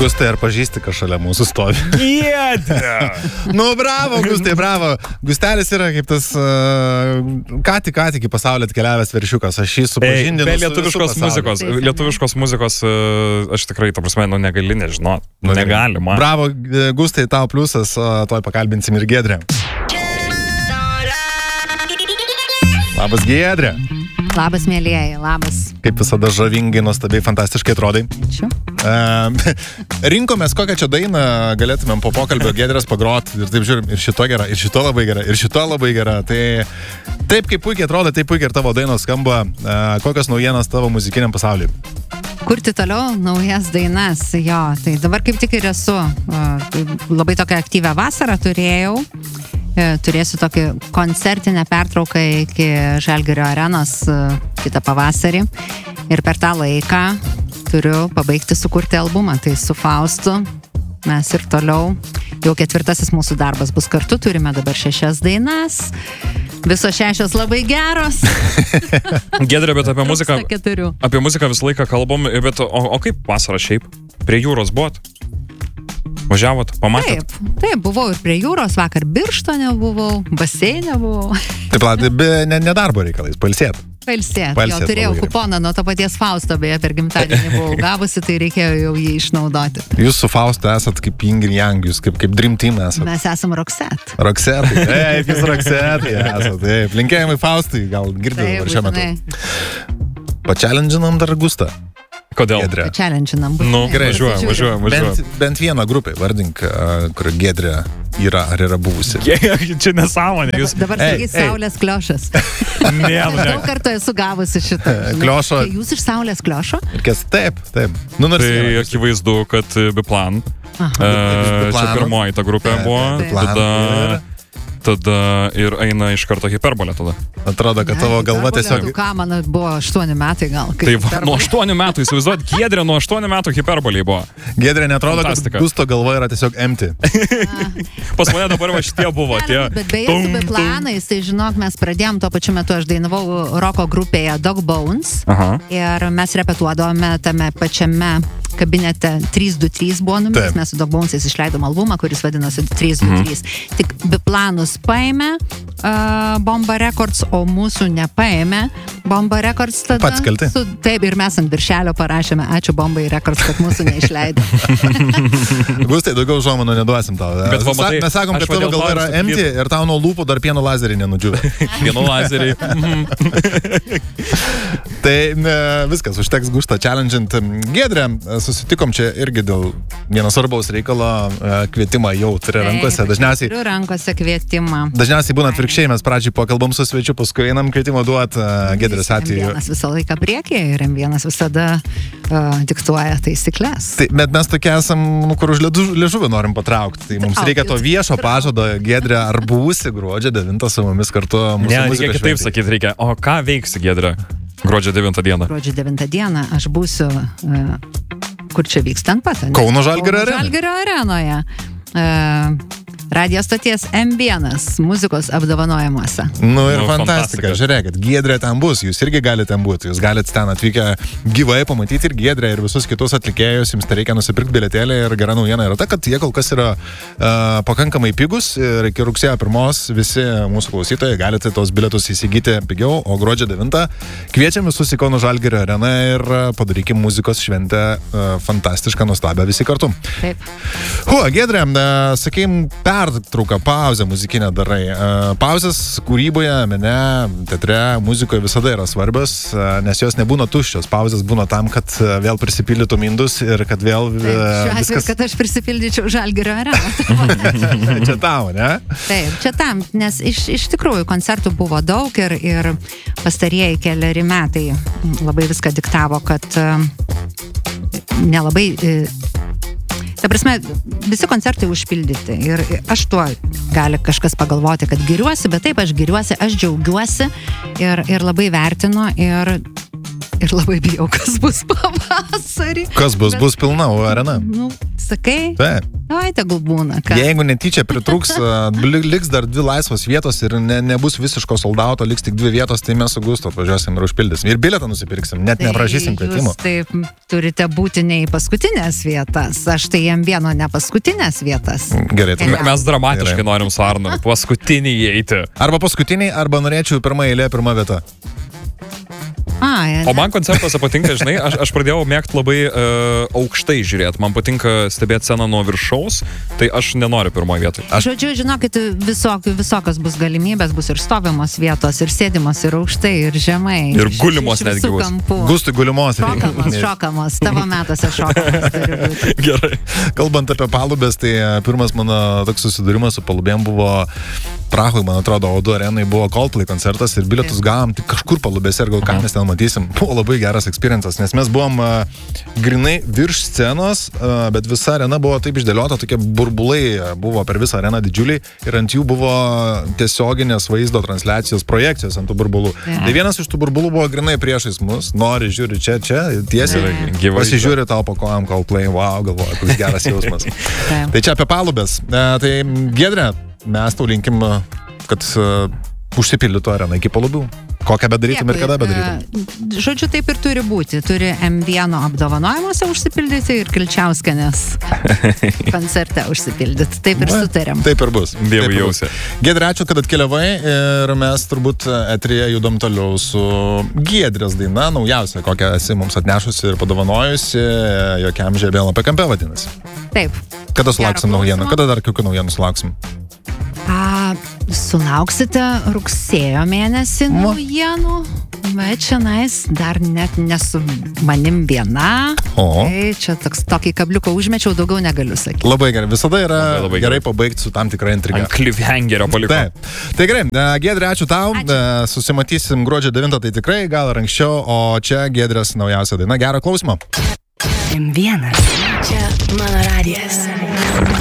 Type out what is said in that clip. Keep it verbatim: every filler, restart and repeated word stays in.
Gustai, ar pažįsti, kad šalia mūsų stovi? Giedrė! Nu, bravo, Gustai, bravo. Gustelis yra kaip tas uh, ką tik, ką tik į pasaulį atkeliavęs veršiukas. Aš jį supažindinu. Be lietuviškos muzikos, lietuviškos muzikos aš tikrai, ta prasme, nu negali nežinot. Nu, negali, man. Bravo, Gustai, tau pliusas, toj pakalbinsim ir Giedrę. Labas, Giedrė. Labas, mėlėjai, labas. Kaip visada žavingai, nuostabiai, fantastiškai atrodai. Ačiū. Uh, rinkomės, kokią čia dainą galėtumėm po pokalbio Giedrės pagrot. Ir taip žiūrim, ir šito gera, ir šito labai gera, ir šito labai gera. Tai taip, kaip puikiai atrodo, taip puikiai ir tavo dainos skamba. Uh, kokios naujienos tavo muzikiniam pasauliui? Kurti toliau naujas dainas, jo. Tai dabar kaip tik ir esu. Uh, labai tokią aktyvią vasarą turėjau. Turėsiu tokį koncertinę pertrauką iki Žalgirio arenos kitą pavasarį ir per tą laiką turiu pabaigti sukurti albumą. Tai su Faustu mes ir toliau, jau ketvirtasis mūsų darbas bus kartu, turime dabar šešias dainas, visos šešios labai geros. Giedrė, bet apie muziką, apie muziką visą laiką kalbam, bet o, o kaip vasara šiaip? Prie jūros buvot? Važiavot, pamatėt? Taip, taip, buvau ir prie jūros, vakar Birštone buvau, baseinė buvau. Taip, be ne, ne darbo reikalais, pailsėt. Pailsėt, jo, turėjau kuponą nuo to paties Fausto, beje, per gimtadienį buvau gavusi, tai reikėjo jau jį išnaudoti. Jūs su Faustu esat kaip Yin ir Yang, jūs kaip, kaip Dream Team esat. Mes esam Roxette. Roxette, taip, jūs Roxette esat, taip. Linkėjimai Faustui, gal girdite dabar šiuo metu. Pačialendžinam dar Gustą. Kodėl? Giedrė. Pačialendžinam. Nu, gerai, važiuojam, važiuojam, važiuojam. Bent, bent vieną grupę vardink, kur Giedrė yra ar yra buvusi. Čia nesąmonė. Jūs... Dabar sakys Saulės Kliošas. Ne, ne. Daug kartų esu gavusi šitą. Kliošo. Jūs iš Saulės Kliošo? Kas, taip, taip. Nu, nors tai akivaizdu, kad Biplan. Čia pirmoji ta grupė buvo. Tada... Tada ir eina iš karto hiperbolė tada. Atrodo, kad tavo galva tiesiog... Ką, man buvo aštuoni metai gal. Tai va, nuo aštuonių metų, įsivaizduot, Giedrė nuo aštuonių metų hiperboliai buvo. Giedrė, neatrodo, kad Gusto galva yra tiesiog empty. Pas mane dabar va šitie buvo. Tie... Bet beje, su Biplanais, tai žinok, mes pradėjom tuo pačiu metu, aš dainavau roko grupėje Dog Bones. Aha. Ir mes repetuodavome tame pačiame kabinete trys du trys buvo numeris, mes su Dog Bonesais išleidom albumą, kuris vadinosi trys du trys. Mm. Tik Biplanus paėmė uh, Bomba Records, o mūsų nepaėmė Bomba Records tada. Pats kalti. Su, taip, ir mes ant viršelio parašėme, ačiū Bombai Records, kad mūsų neišleido. Gustai, daugiau žuomanų neduosim tau. Bet va, matai, mes sakom, kad tavo galva yra empty ir tau nuo lūpų dar pieno lazeriai nenudžiūvė. Pieno lazeriai. Tai ne, viskas, užteks Gustą challenge'int. Giedrė, susitikom čia irgi dėl vieno svarbaus reikalo, kvietimą jau turi rankose. Dažniausiai turiu rankose kvietimą. Dažniausiai būna atvirkščiai, mes pradžiai pakalbam su svečiu, paskui einam kvietimą duot Giedrės atveju. M vienas visą laiką priekį ir M vienas visada uh, diktuoja taisyklės. Tai, bet mes tokie esam, nu, kur už liežuvį norim patraukti. Tai mums reikia to viešo pažado. Giedrė, ar būsi gruodžio devintą su mumis kartu mūsų ne, muzikos šventėje? Taip sakyti reikia. O ką veiksi, Giedrė? Gruodžio devintą dieną. Gruodžio devintą dieną aš būsiu, uh, kur čia vyks ten pat? Ne? Kauno Žalgirio arenoje. Žalgirio arenoje. Uh, Radio stoties M vienas muzikos apdovanojimuose. Nu ir nu, fantastika. Žiūrėkit, Giedrė ten bus, jūs irgi galite ten būti. Jūs galite ten atvykę gyvai pamatyti ir Giedrę, ir visus kitus atlikėjus. Jums tai reikia nusipirkti bilietėlį ir gera naujiena yra ta, kad jie kol kas yra uh, pakankamai pigus ir iki rugsėjo pirmos visi mūsų klausytojai galite tos bilietus įsigyti pigiau, o gruodžio devintą kviečiam visus į Kauno Žalgirio areną ir padarykim muzikos šventę uh, fantastišką, nuostabią visi kartu. Taip. Hu, Giedrė, uh, sakym, pertrauką, pauzę muzikinę darai. Pauzės kūryboje, mene, teatre, muzikoje visada yra svarbios, nes jos nebūna tuščios. Pauzės būna tam, kad vėl prisipildytum indus ir kad vėl Taip, šiuo viskas... atveju, kad aš prisipildyčiau Žalgirio areną. Čia tau, ne? Taip, čia tam, nes iš, iš tikrųjų koncertų buvo daug ir, ir pastarieji keliari metai labai viską diktavo, kad nelabai... Ta prasme, visi koncertai užpildyti ir aš tuo gali kažkas pagalvoti, kad giriuosi, bet taip, aš giriuosi, aš džiaugiuosi ir, ir labai vertinu ir, ir labai bijau, kas bus pavasarį. Kas bus? Bet, bus pilna arena. Nu, sakai? Taip. Ai, tegul būna. Ką? Jeigu netyčia pritrūks, liks dar dvi laisvos vietos ir ne, nebus visiško soldauto, liks tik dvi vietos, tai mes su Gustu atvažiuosim ir užpildysim. Ir bilietą nusipirksim, net tai neprašysim kvietimo. Taip, turite būti ne į paskutinės vietas. Aš tai jam vieno ne paskutinės vietas. Gerai, tai mes dramatiškai Gerai. norim su Arnu paskutinį įeiti. Arba paskutiniai, arba norėčiau pirmą eilę, pirmą vietą. A, ja, o man koncertuose patinka, žinai, aš, aš pradėjau mėgti labai uh, aukštai žiūrėti. Man patinka stebėti sceną nuo viršaus, tai aš nenoriu pirmoje vietoje. Aš... Žodžiu, žinokit, visok, visokios bus galimybės, bus ir stovimos vietos, ir sėdimos, ir aukštai, ir žemai. Ir gulimos netgi bus. Gustui gulimos. Šokamos, šokamos, tavo metuose šokamos turi būti. Gerai. Kalbant apie palubės, tai pirmas mano toks susidūrimas su palubėm buvo Prahoje, man atrodo, O du arenai buvo Coldplay koncertas ir bilietus gavom tik kažkur palubėse ir gal ką mes ten matysim. Buvo labai geras experiences, nes mes buvom uh, grinai virš scenos, uh, bet visa arena buvo taip išdėliota, tokie burbulai uh, buvo per visą areną didžiuliai ir ant jų buvo tiesioginės vaizdo transliacijos projekcijos ant tų burbulų. Yeah. Tai vienas iš tų burbulų buvo grinai priešais mus, nori, žiūri čia, čia, tiesiai, yeah. pasižiūri tau po kojam Coldplay, wow, galvoju, koks geras jausmas. Yeah. Tai čia apie palubės. Uh, tai Giedre, mes tau linkim, kad uh, užsipildytų areną iki palubių. Kokią bedarytum ir kada bedarytum? Žodžiu, taip ir turi būti. Turi M vieno apdovanojimuose užsipildyti ir Kilčiauskienės koncerte užsipildyti. Taip ir sutarėm. Taip ir bus. Dievui jausia. Giedre, ačiū, kad atkeliavai ir mes turbūt eteryje judam toliau su Giedrės daina, naujausia, kokią esi mums atnešusi ir padovanojusi, jokiam žemėlapio apie kampę vadinasi. Taip. Kada sulauksim naujienų? Kada dar kokių naujienų sulauksim? A, sulauksite rugsėjo mėnesį naujienų, bet čia nais dar net nesu manim viena. O. Tai čia toks, tokį kabliuką užmečiau, daugiau negaliu sakyti. Labai gerai, visada yra labai, labai gerai gerai pabaigti su tam tikra intriga. Ant cliffhangerio paliko. Taip. Tai gerai, Giedrė, ačiū tau. Ačiū. Susimatysim gruodžio devintą, tai tikrai, gal ir anksčiau, o čia Giedrės naujausia daina. Gero klausimo. M vienas. Čia mano radijas.